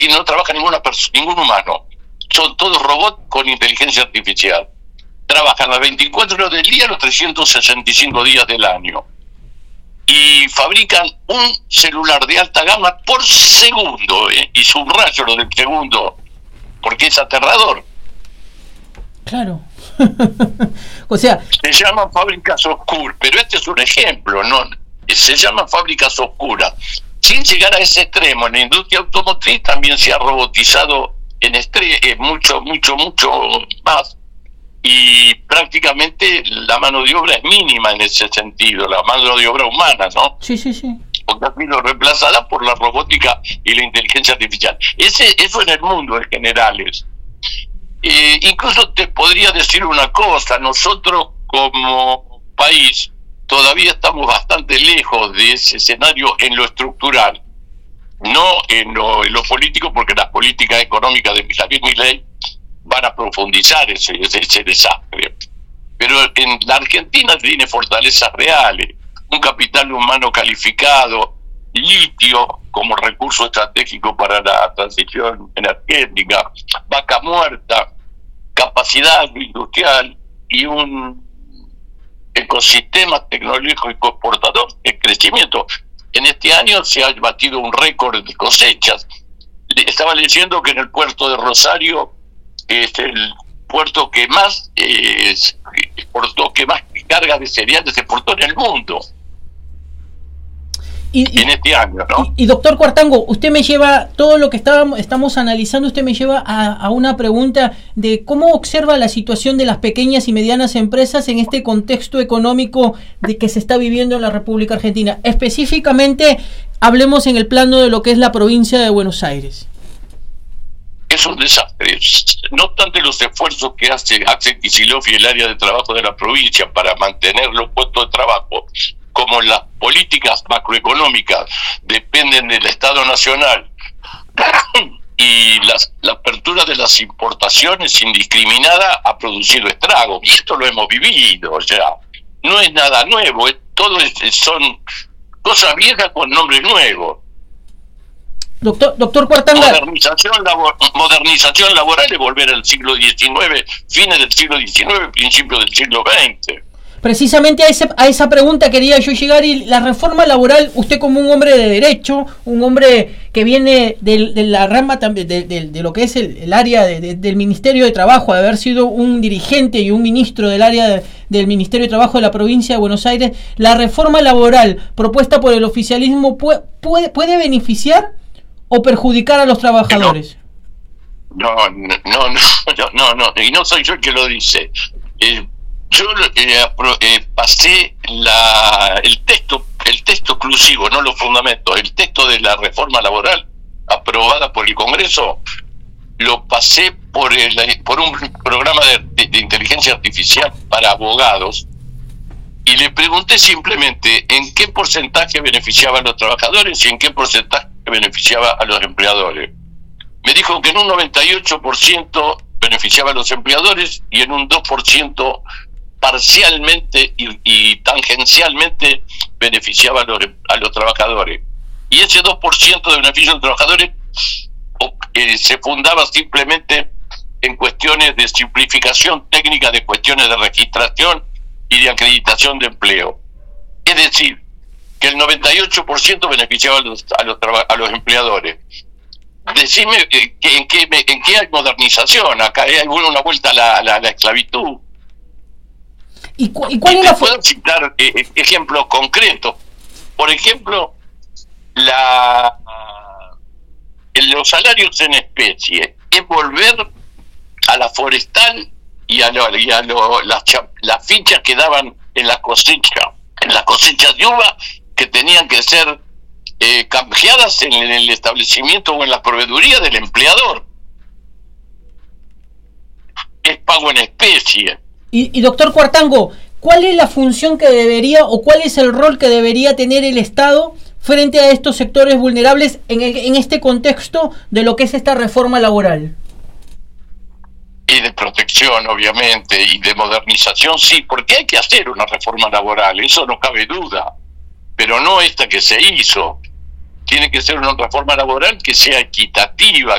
y no trabaja ningún humano. Son todos robots con inteligencia artificial. Trabajan las 24 horas del día, los 365 días del año. Y fabrican un celular de alta gama por segundo, y subrayo lo del segundo, porque es aterrador. Claro. O sea, se llaman fábricas oscuras, pero este es un ejemplo, ¿no? Se llaman fábricas oscuras. Sin llegar a ese extremo, en la industria automotriz también se ha robotizado mucho más, y prácticamente la mano de obra es mínima en ese sentido, la mano de obra humana, ¿no? Sí. Porque ha sido reemplazada por la robótica y la inteligencia artificial. Eso en el mundo en generales. Incluso te podría decir una cosa: nosotros como país todavía estamos bastante lejos de ese escenario en lo estructural, no en lo político, porque las políticas económicas de Javier Milei van a profundizar ese desastre. Pero en la Argentina tiene fortalezas reales, un capital humano calificado, litio como recurso estratégico para la transición energética, vaca muerta, capacidad industrial y un ecosistema tecnológico y exportador en crecimiento. En este año se ha batido un récord de cosechas. Estaba leyendo que en el puerto de Rosario es el puerto que más exportó, que más carga de cereales se exportó en el mundo. En este año, ¿no? Y doctor Cuartango, usted me lleva, todo lo que estamos analizando, usted me lleva a una pregunta de cómo observa la situación de las pequeñas y medianas empresas en este contexto económico de que se está viviendo en la República Argentina. Específicamente, hablemos en el plano de lo que es la provincia de Buenos Aires. Es un desastre. No obstante los esfuerzos que hace Axel Kicillof y el área de trabajo de la provincia para mantener los puestos de trabajo, como las políticas macroeconómicas dependen del Estado Nacional y la apertura de las importaciones indiscriminada ha producido estragos. Y esto lo hemos vivido, o sea, no es nada nuevo, son cosas viejas con nombres nuevos. Doctor Cuartango. Modernización laboral es volver al siglo XIX, fines del siglo XIX, principios del siglo XX. Precisamente a esa pregunta quería yo llegar, y la reforma laboral, usted como un hombre de derecho, un hombre que viene de la rama también de lo que es el área del Ministerio de Trabajo, de haber sido un dirigente y un ministro del área del Ministerio de Trabajo de la provincia de Buenos Aires, ¿la reforma laboral propuesta por el oficialismo puede beneficiar o perjudicar a los trabajadores? No, y no soy yo el que lo dice. Yo pasé el texto exclusivo, no los fundamentos, el texto de la reforma laboral aprobada por el Congreso, lo pasé por un programa de inteligencia artificial para abogados, y le pregunté simplemente en qué porcentaje beneficiaba a los trabajadores y en qué porcentaje beneficiaba a los empleadores. Me dijo que en un 98% beneficiaba a los empleadores y en un 2% parcialmente y tangencialmente beneficiaba a los trabajadores. Y ese 2% de beneficio a los trabajadores se fundaba simplemente en cuestiones de simplificación técnica de cuestiones de registración y de acreditación de empleo. Es decir, que el 98% beneficiaba a los empleadores. Decime en qué hay modernización. Acá hay una vuelta a la esclavitud. ¿Y cuál es la puedo citar ejemplos concretos? Por ejemplo, los salarios en especie es volver a la forestal y a las fichas que daban en las cosechas de uva, que tenían que ser canjeadas en el establecimiento o en la proveeduría del empleador. Es pago en especie. Y doctor Cuartango, ¿cuál es la función que debería o cuál es el rol que debería tener el Estado frente a estos sectores vulnerables en este contexto de lo que es esta reforma laboral? Y de protección, obviamente, y de modernización, sí, porque hay que hacer una reforma laboral, eso no cabe duda, pero no esta que se hizo. tiene que ser una reforma laboral que sea equitativa,